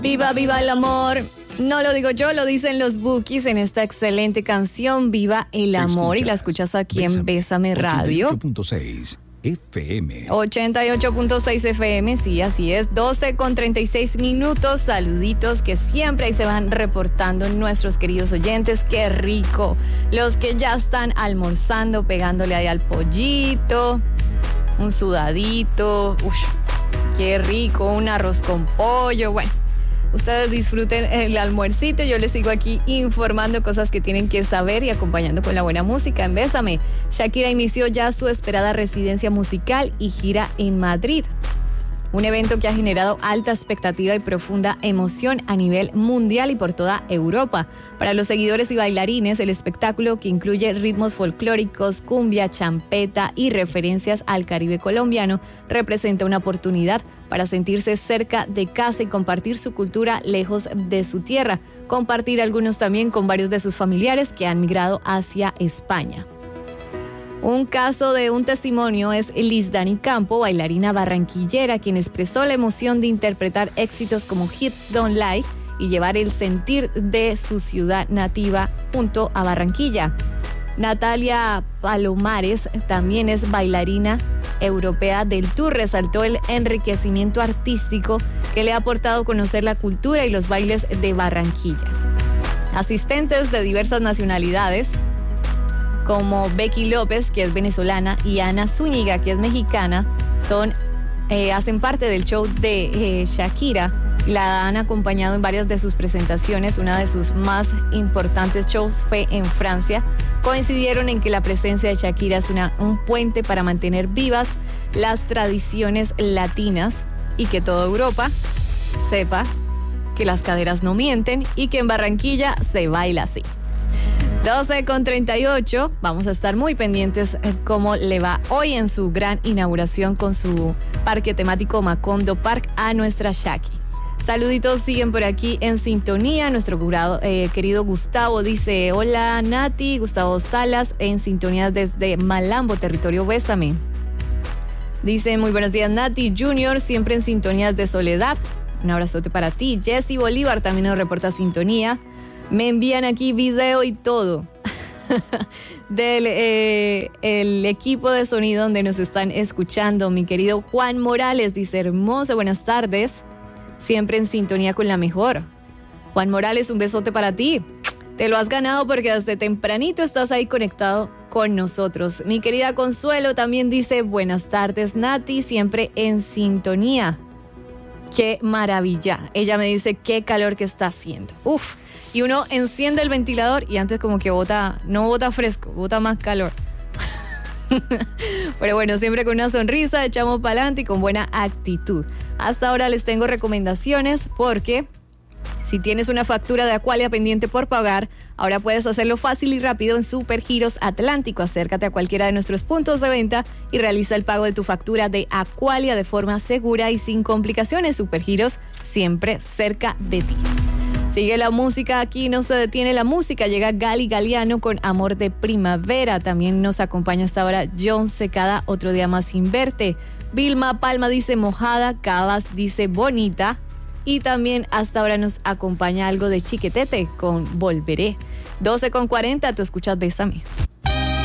Viva, viva el amor. No lo digo yo, lo dicen los Bukis en esta excelente canción, Viva el amor. Y la escuchas aquí en Bésame Radio. 88.6 FM. 88.6 FM, sí, así es. 12:36. Saluditos que siempre ahí se van reportando nuestros queridos oyentes. Qué rico. Los que ya están almorzando, pegándole ahí al pollito, un sudadito. Uf, qué rico, un arroz con pollo. Bueno, ustedes disfruten el almuercito. Yo les sigo aquí informando cosas que tienen que saber y acompañando con la buena música en Bésame. Shakira inició ya su esperada residencia musical y gira en Madrid. Un evento que ha generado alta expectativa y profunda emoción a nivel mundial y por toda Europa. Para los seguidores y bailarines, el espectáculo, que incluye ritmos folclóricos, cumbia, champeta y referencias al Caribe colombiano, representa una oportunidad para sentirse cerca de casa y compartir su cultura lejos de su tierra. Compartir algunos también con varios de sus familiares que han migrado hacia España. Un caso de un testimonio es Liz Dani Campo, bailarina barranquillera, quien expresó la emoción de interpretar éxitos como Hips Don't Lie y llevar el sentir de su ciudad nativa junto a Barranquilla. Natalia Palomares también es bailarina europea del tour. Resaltó el enriquecimiento artístico que le ha aportado conocer la cultura y los bailes de Barranquilla. Asistentes de diversas nacionalidades, como Becky López, que es venezolana, y Ana Zúñiga, que es mexicana, hacen parte del show de Shakira. La han acompañado en varias de sus presentaciones. Una de sus más importantes shows fue en Francia. Coincidieron en que la presencia de Shakira es un puente para mantener vivas las tradiciones latinas y que toda Europa sepa que las caderas no mienten y que en Barranquilla se baila así. 12:38, vamos a estar muy pendientes cómo le va hoy en su gran inauguración con su parque temático Macondo Park a nuestra Shaki. Saluditos siguen por aquí en sintonía. Nuestro querido Gustavo dice: hola Nati, Gustavo Salas en sintonía desde Malambo, territorio Bésame. Dice: muy buenos días Nati Junior, siempre en sintonías de Soledad. Un abrazote para ti. Jessy Bolívar también nos reporta sintonía. Me envían aquí video y todo del el equipo de sonido donde nos están escuchando. Mi querido Juan Morales dice: hermosa, buenas tardes. Siempre en sintonía con la mejor. Juan Morales, un besote para ti. Te lo has ganado porque desde tempranito estás ahí conectado con nosotros. Mi querida Consuelo también dice: buenas tardes Nati, siempre en sintonía. Qué maravilla. Ella me dice: qué calor que está haciendo. Uf. Y uno enciende el ventilador y antes como que no bota fresco, bota más calor. Pero bueno, siempre con una sonrisa, echamos para adelante y con buena actitud. Hasta ahora les tengo recomendaciones porque si tienes una factura de Aqualia pendiente por pagar, ahora puedes hacerlo fácil y rápido en Supergiros Atlántico. Acércate a cualquiera de nuestros puntos de venta y realiza el pago de tu factura de Aqualia de forma segura y sin complicaciones. Supergiros, siempre cerca de ti. Sigue la música, aquí no se detiene la música. Llega Gali Galiano con Amor de Primavera. También nos acompaña hasta ahora John Secada, Otro día más sin verte. Vilma Palma dice mojada, Cabas dice bonita. Y también hasta ahora nos acompaña algo de Chiquetete con Volveré. 12:40, tú escuchas Bésame.